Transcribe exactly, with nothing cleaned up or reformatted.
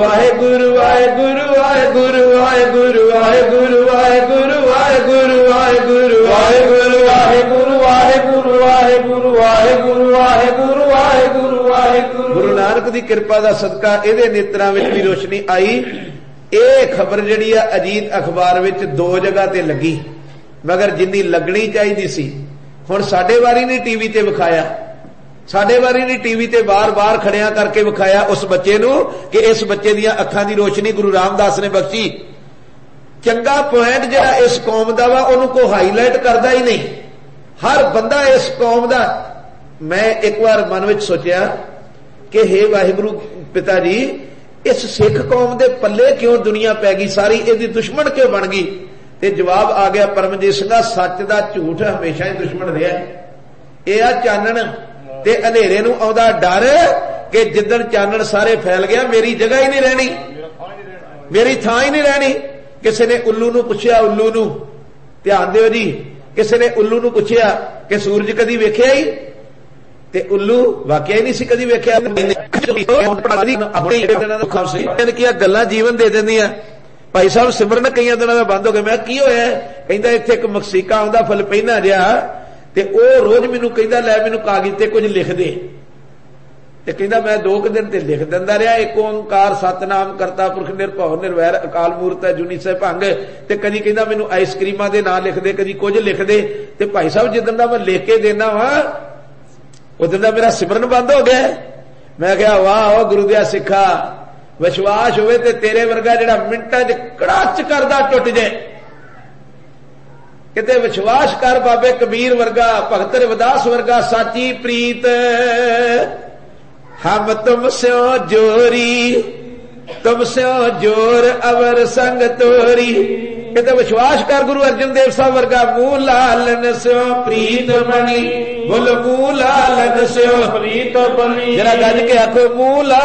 वाहेगुरु वाहेगुरु वाहेगुरु वाहेगुरु वाहेगुरु वाहेगुरु वाहेगुरु वाहेगुरु वाहेगुरु वाहेगुरु वाहेगुरु वाहेगुरु वाहेगुरु वाहेगुरु वाहेगुरु वाहेगुरु। गुरु नानक दी किरपा दा सदका इहदे नेत्रां विच भी रोशनी आई। ਇਹ खबर जिहड़ी आ अजीत अखबार विच दो जगह ते लगी, मगर जिन्नी लगनी चाहिदी सी हुण साडे वारी नहीं टीवी ते विखाया, साडे वारी नहीं टीवी ते बार बार खड़िया करके विखाया उस बच्चे नूं कि इस बच्चे दीयां अखां दी रोशनी गुरु रामदास ने बख्शी। चंगा पॉइंट जिहड़ा इस कौम दा वा उहनूं कोई हाईलाइट करदा ही नहीं, हर बंदा इस कौम दा। मैं एक बार मन विच सोचिया कि हे वाहिगुरू पिता जी, इस सिख कौम दे पल्ले क्यों दुनिया पै गई, सारी इहदी दुश्मन क्यों बन गई? ते जवाब आ गया परमजीत सिंह, सच दा झूठ हमेशा ही दुश्मन रहा। यह आ चानण ते अंधेरे नूं आउंदा डर कि जिद्दण चानण सारे फैल गया मेरी जगह ही नहीं रहनी, मेरी थां ही नहीं रहनी। किसी ने उल्लू नूं पुछया, उल्लू नूं ध्यान दिओ जी, किसी ने उल्लू नूं पुछया कि सूरज कदी वेखिया ही? ते उल्लू वाकई नहीं सी कदी वेख्या। गल्लां जीवन दे दिंदियां। भाई साहब सिमरन कई दिनों का बंद हो गया। मैं की होया? कहंदा इत्थे एक मक्सीका आउंदा फिलिपीना जिहा, ते ओह रोज मैनूं कहंदा लै मैनूं कागज ते कुछ लिख दे, ते कहंदा मैं दो क दिन ते लिख दिंदा रहा। एक ओंकार सतनाम करता पुरख निरभव निर्वैर अकाल मूरत है जूनी सह भंग, ते कदी कहंदा मैनूं आइसक्रीमां दे नाम लिख दे, कदी कुछ लिख दे। ते भाई साहब जिद्दण दा मैं लिख के देना वा उस दिन मेरा सिमरन बंद हो गया। मैं कहा वाह गुरु दिया सिखा, विश्वास होवे ते तेरे वर्गा जिहड़ा मिंटां च कड़ाच करदा टुट जाए। किते विश्वास कर बाबे कबीर वर्गा, भगत रविदास वर्गा, साची प्रीत हम तुम स्यो जोरी, तुम स्यो जोर अवर संग तोरी। कहते विश्वास कर गुरु अर्जन देव साहब वर्गा, मुंह लालन स्यो प्रीत बनी, बोल मुंह लालन स्यो प्रीत बनी। जरा गज के आखो मुंह